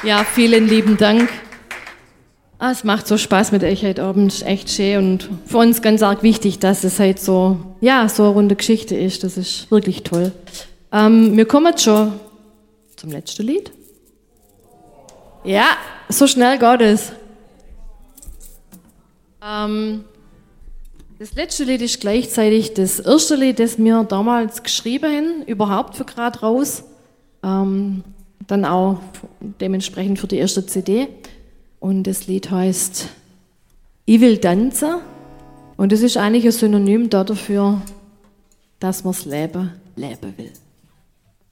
Ja, vielen lieben Dank. Es macht so Spaß mit euch heute Abend, ist echt schön und für uns ganz arg wichtig, dass es halt so eine runde Geschichte ist. Das ist wirklich toll. Wir kommen jetzt schon zum letzten Lied. Ja, so schnell geht es. Das letzte Lied ist gleichzeitig das erste Lied, das wir damals geschrieben haben, überhaupt für Grad raus. Dann auch dementsprechend für die erste CD. Und das Lied heißt Ich will tanzen. Und das ist eigentlich ein Synonym dafür, dass man das Leben leben will.